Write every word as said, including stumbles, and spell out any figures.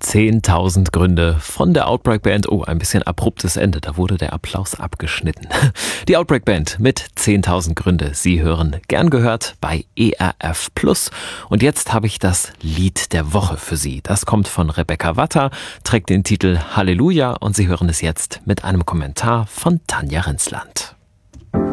zehntausend Gründe von der Outbreak Band. Oh, ein bisschen abruptes Ende, da wurde der Applaus abgeschnitten. Die Outbreak Band mit zehntausend Gründe. Sie hören Gern gehört bei E R F Plus. Und jetzt habe ich das Lied der Woche für Sie. Das kommt von Rebecca Watter, trägt den Titel Halleluja und Sie hören es jetzt mit einem Kommentar von Tanja Rensland.